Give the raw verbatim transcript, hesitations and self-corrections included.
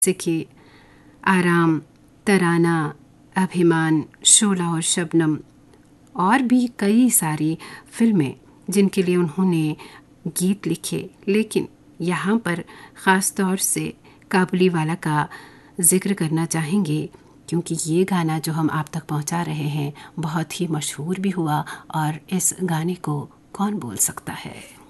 जैसे कि आराम, तराना, अभिमान, शोला और शबनम और भी कई सारी फिल्में जिनके लिए उन्होंने गीत लिखे। लेकिन यहाँ पर ख़ास तौर से काबुली वाला का जिक्र करना चाहेंगे, क्योंकि ये गाना जो हम आप तक पहुँचा रहे हैं बहुत ही मशहूर भी हुआ और इस गाने को कौन बोल सकता है।